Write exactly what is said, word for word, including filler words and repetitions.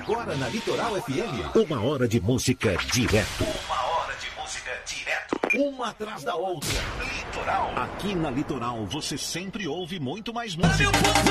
Agora na Litoral F M. Uma hora de música direto. Uma hora de música direto. Uma atrás da outra. Litoral. Aqui na Litoral você sempre ouve muito mais música.